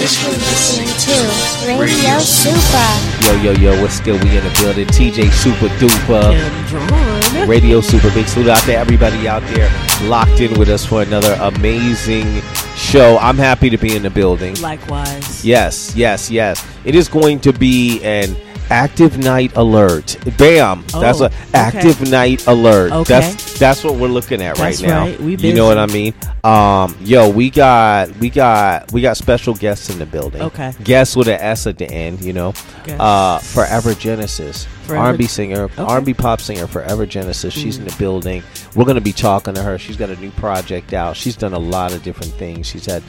You're listening to Radio Super. Yo, what's good? We in the building. TJ Super Duper. Drawn. Radio Super. Big salute out there. Everybody out there locked in with us for another amazing show. I'm happy to be in the building. Likewise. Yes. It is going to be an active night alert. Bam. That's an active night alert. Okay. That's what we're looking at right now. Right. We you know what I mean? We got special guests in the building. Okay. Guests with an S at the end, you know. Forever Genesis. R&B singer, R&B pop singer, Forever Genesis. She's in the building. We're going to be talking to her. She's got a new project out. She's done a lot of different things. She's had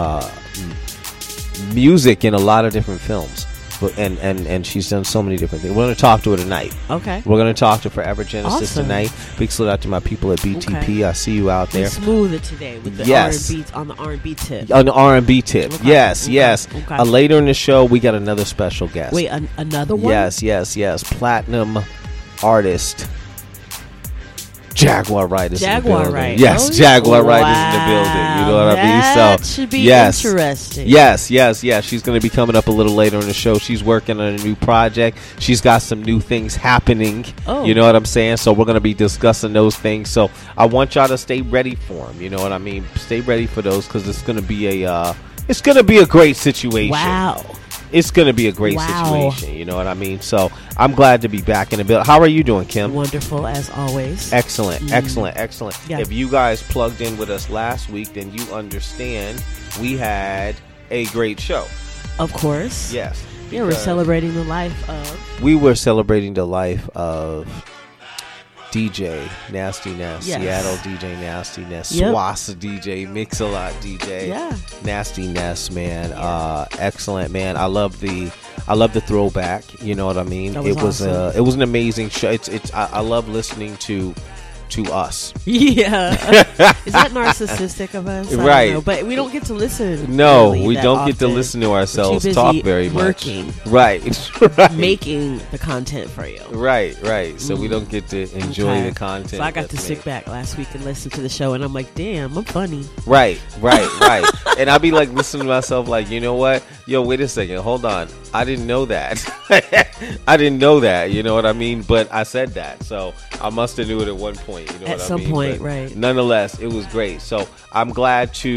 music in a lot of different films. And she's done so many different things. We're going to talk to her tonight. Okay. We're going to talk to Forever Genesis Awesome. tonight. Big salute out to my people at BTP. Okay. I see you out there. Smooth it today with the R&B on the R&B tip. On the R&B tip. Okay. Yes. Okay. Later in the show, we got another special guest. Wait, another one? Yes. Platinum artist. Jaguar Wright is in the building. Wright. Yes, Jaguar Wright is in the building. You know what I mean? That should be interesting. Yes. She's going to be coming up a little later in the show. She's working on a new project. She's got some new things happening. Oh. You know what I'm saying? So we're going to be discussing those things. So I want y'all to stay ready for them. You know what I mean? Stay ready for those because it's going to be a great situation. Wow. It's going to be a great situation. You know what I mean? So I'm glad to be back in the building. How are you doing, Kim? Wonderful, as always. Excellent. Yeah. If you guys plugged in with us last week, then you understand we had a great show. Of course. Yes. Yeah, we're celebrating the life of... We were celebrating the life of DJ Nasty Ness, Yes. Seattle DJ Nasty Ness, Yep. Swassa DJ, Mix-a-Lot DJ, Yeah. Nasty Ness, man. Excellent, man. I love the throwback. You know what I mean? That was awesome. It was an amazing show. I love listening to us. Yeah. Is that narcissistic of us? I don't Right. know, but we don't get to listen. No, really we that don't get to often. listen to We're ourselves too busy talk very working, much. Right. making the content for you. Right. So we don't get to enjoy Okay. the content. So I got to that's sit made. back last week and listen to the show, and I'm like, damn, I'm funny. Right. And I'd be like listening to myself like, you know what? Yo, wait a second. Hold on. I didn't know that. You know what I mean? But I said that. So I must have knew it at one point. You know At what I some mean? point, But right. Nonetheless, it was great. So I'm glad that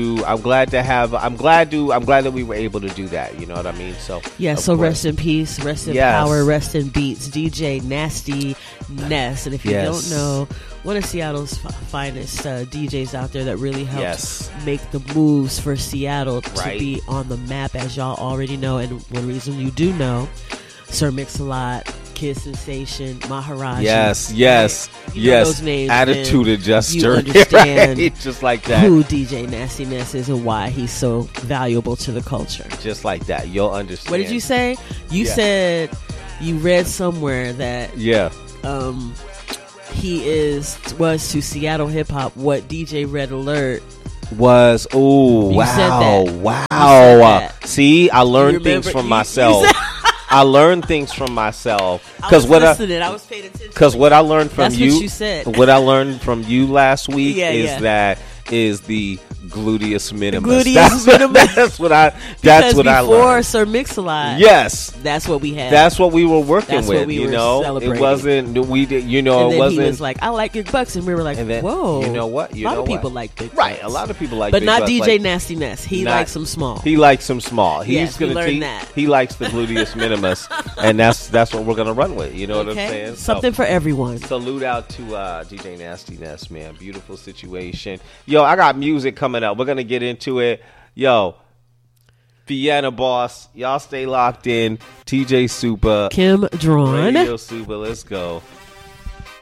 we were able to do that. You know what I mean? So Yeah, of so course. rest in peace, rest in Yes. power, rest in beats, DJ Nasty Ness. And if you Yes. don't know, one of Seattle's finest DJs out there that really helped Yes. make the moves for Seattle Right. to be on the map, as y'all already know. And one reason you do know, Sir Mix-a-Lot, Kid Sensation, Maharaji. Yes. You know those names, Attitude man. adjuster. You understand Right? Just like that. who DJ Nasty Ness is and why he's so valuable to the culture. Just like that. You'll understand. What did you say? You Yeah. said you read somewhere that Yeah. he was to Seattle hip hop what DJ Red Alert. Was You said that. wow. You said that. See, I You learned remember- things from you myself. said- I learned things from myself I because was what listening. I was paying attention. because what I learned from That's you, what you said. what I learned from you last week Yeah, is yeah. that is the gluteus minimus. Gluteus minimus. That's what I Because learned. before Sir Mix-a-Lot, Yes. that's what we had. That's what we were working That's with, what we you were know. celebrating. It wasn't we did, you know. and It then wasn't. he was like, "I like Big Bucks," and we were like, and then, "Whoa!" you know what? You a lot know of people what? like Big Right, Bucks. a lot of people like, but Big not Bucks, DJ like, Nasty Ness. He not- likes them small. He likes them small. He's Yes, we gonna learned that. He likes the gluteus minimus, and that's what we're gonna run with. You know what I'm saying? Something for everyone. Salute out to DJ Nasty Ness, man. Beautiful situation. Yo, I got music coming up. We're gonna get into it. Yo, Vienna Boss, y'all stay locked in. TJ Super, Kim Drawn. Radio Super. Let's go.